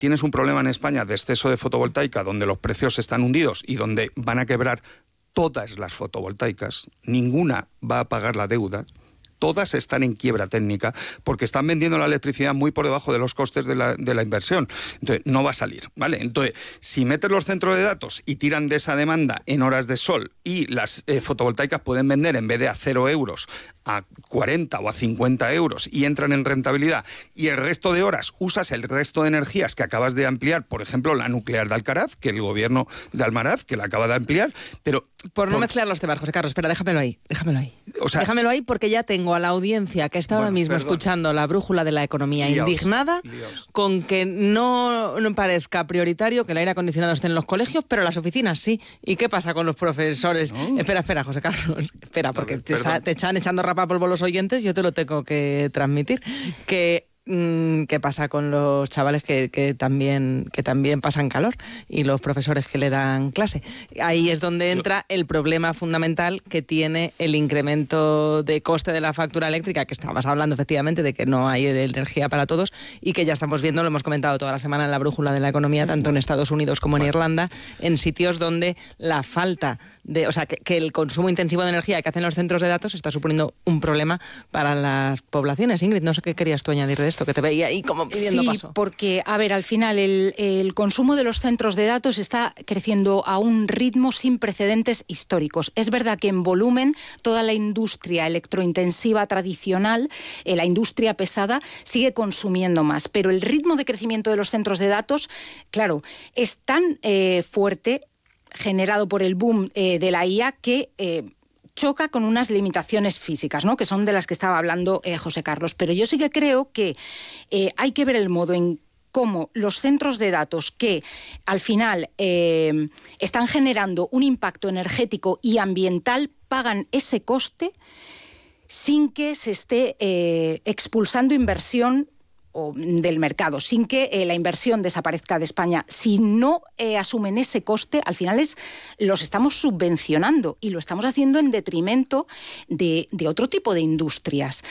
tienes un problema en España de exceso de fotovoltaica, donde los precios están hundidos y donde van a quebrar todas las fotovoltaicas, ninguna va a pagar la deuda. Todas están en quiebra técnica porque están vendiendo la electricidad muy por debajo de los costes de la inversión. Entonces, no va a salir, ¿vale? Entonces, si metes los centros de datos y tiran de esa demanda en horas de sol y las fotovoltaicas pueden vender en vez de a 0 euros a 40 o a 50 euros y entran en rentabilidad y el resto de horas usas el resto de energías que acabas de ampliar, por ejemplo, la nuclear de Alcaraz, que el gobierno de Almaraz, que la acaba de ampliar, pero... Por no mezclar los temas, José Carlos, espera, déjamelo ahí. O sea, déjamelo ahí porque ya tengo a la audiencia que está ahora mismo escuchando la brújula de la economía indignada con que no parezca prioritario que el aire acondicionado esté en los colegios, pero las oficinas sí. ¿Y qué pasa con los profesores? No. Espera, José Carlos, espera, porque te están echando rapapolvo los oyentes, yo te lo tengo que transmitir. ¿Qué pasa con los chavales que también pasan calor y los profesores que le dan clase? Ahí es donde entra el problema fundamental que tiene el incremento de coste de la factura eléctrica, que estabas hablando efectivamente de que no hay energía para todos y que ya estamos viendo, lo hemos comentado toda la semana en la brújula de la economía, tanto en Estados Unidos como en Irlanda, en sitios donde la falta de, o sea, que el consumo intensivo de energía que hacen los centros de datos está suponiendo un problema para las poblaciones. Ingrid, no sé qué querías tú añadir de esto, que te veía ahí como pidiendo paso. Sí, porque, a ver, al final el consumo de los centros de datos está creciendo a un ritmo sin precedentes históricos. Es verdad que en volumen toda la industria electrointensiva tradicional, la industria pesada, sigue consumiendo más, pero el ritmo de crecimiento de los centros de datos, claro, es tan fuerte, generado por el boom de la IA, que choca con unas limitaciones físicas, ¿no?, que son de las que estaba hablando José Carlos. Pero yo sí que creo que hay que ver el modo en cómo los centros de datos que al final están generando un impacto energético y ambiental pagan ese coste sin que se esté expulsando inversión del mercado, sin que la inversión desaparezca de España. Si no asumen ese coste, al final los estamos subvencionando y lo estamos haciendo en detrimento de otro tipo de industrias.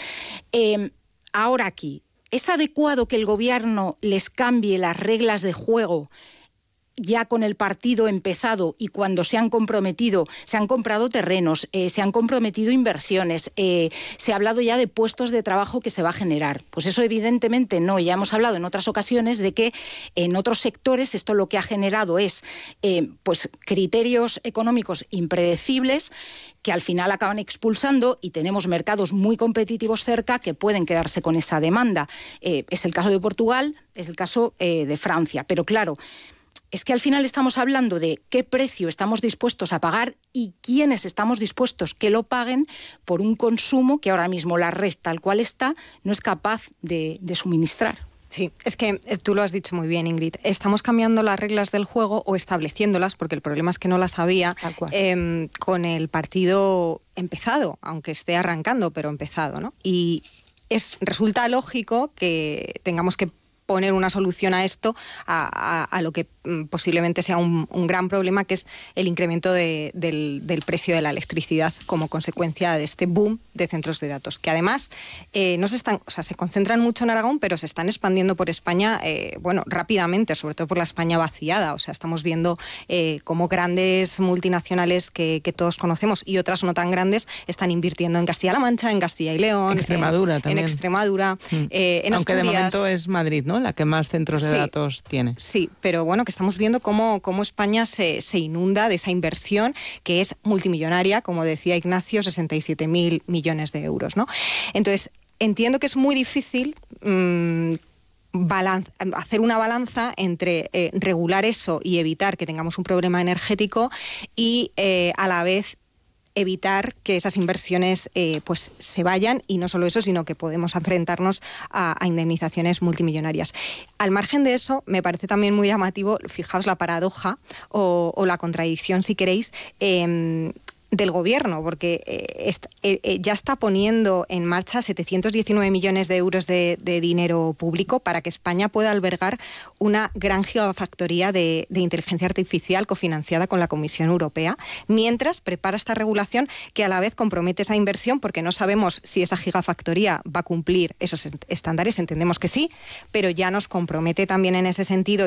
Ahora aquí, ¿es adecuado que el gobierno les cambie las reglas de juego ya con el partido empezado y cuando se han comprometido, se han comprado terrenos, se han comprometido inversiones, se ha hablado ya de puestos de trabajo que se va a generar? Pues eso evidentemente no. Ya hemos hablado en otras ocasiones de que en otros sectores esto lo que ha generado es pues criterios económicos impredecibles que al final acaban expulsando, y tenemos mercados muy competitivos cerca que pueden quedarse con esa demanda. Es el caso de Portugal, es el caso de Francia. Pero claro, es que al final estamos hablando de qué precio estamos dispuestos a pagar y quiénes estamos dispuestos que lo paguen por un consumo que ahora mismo la red tal cual está no es capaz de suministrar. Sí, es que tú lo has dicho muy bien, Ingrid. Estamos cambiando las reglas del juego o estableciéndolas, porque el problema es que no las había con el partido empezado, aunque esté arrancando, pero empezado, ¿no? Y resulta lógico que tengamos que poner una solución a esto, a lo que posiblemente sea un gran problema, que es el incremento del precio de la electricidad como consecuencia de este boom de centros de datos, que además se concentran mucho en Aragón, pero se están expandiendo por España, rápidamente, sobre todo por la España vaciada. O sea, estamos viendo cómo grandes multinacionales que todos conocemos y otras no tan grandes están invirtiendo en Castilla-La Mancha, en Castilla y León, en Extremadura también. En Extremadura, en Aunque Asturias. De momento es Madrid, ¿no?, la que más centros de datos tiene. Sí, pero bueno, que estamos viendo cómo España se inunda de esa inversión que es multimillonaria, como decía Ignacio, 67.000 millones de euros, ¿no? Entonces, entiendo que es muy difícil hacer una balanza entre regular eso y evitar que tengamos un problema energético y a la vez evitar que esas inversiones pues se vayan, y no solo eso, sino que podemos enfrentarnos a indemnizaciones multimillonarias. Al margen de eso, me parece también muy llamativo, fijaos la paradoja o la contradicción, si queréis, del gobierno, porque ya está poniendo en marcha 719 millones de euros de dinero público para que España pueda albergar una gran gigafactoría de inteligencia artificial cofinanciada con la Comisión Europea, mientras prepara esta regulación que a la vez compromete esa inversión, porque no sabemos si esa gigafactoría va a cumplir esos estándares, entendemos que sí, pero ya nos compromete también en ese sentido